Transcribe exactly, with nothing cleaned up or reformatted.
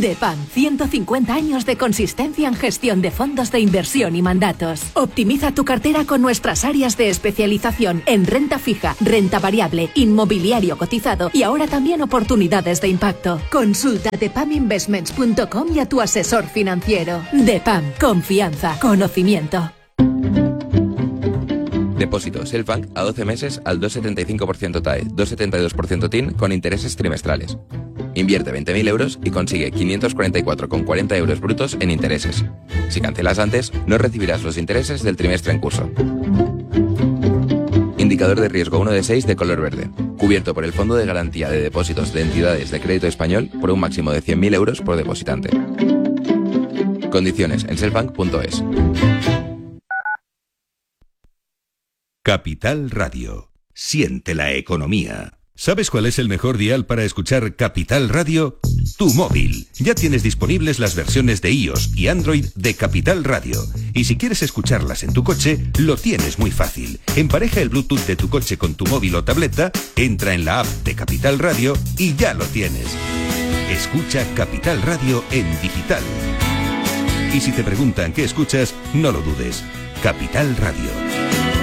DEPAM, ciento cincuenta años de consistencia en gestión de fondos de inversión y mandatos. Optimiza tu cartera con nuestras áreas de especialización en renta fija, renta variable, inmobiliario cotizado y ahora también oportunidades de impacto. Consulta depam investments punto com y a tu asesor financiero. DEPAM, confianza, conocimiento. Depósito Selfbank a doce meses al dos coma setenta y cinco por ciento T A E, dos coma setenta y dos por ciento T I N con intereses trimestrales. Invierte veinte mil euros y consigue quinientos cuarenta y cuatro coma cuarenta euros brutos en intereses. Si cancelas antes, no recibirás los intereses del trimestre en curso. Indicador de riesgo uno de seis de color verde. Cubierto por el Fondo de Garantía de Depósitos de Entidades de Crédito Español por un máximo de cien mil euros por depositante. Condiciones en selfbank punto es. Capital Radio. Siente la economía. ¿Sabes cuál es el mejor dial para escuchar Capital Radio? Tu móvil. Ya tienes disponibles las versiones de iOS y Android de Capital Radio. Y si quieres escucharlas en tu coche, lo tienes muy fácil. Empareja el Bluetooth de tu coche con tu móvil o tableta, entra en la app de Capital Radio y ya lo tienes. Escucha Capital Radio en digital. Y si te preguntan qué escuchas, no lo dudes. Capital Radio.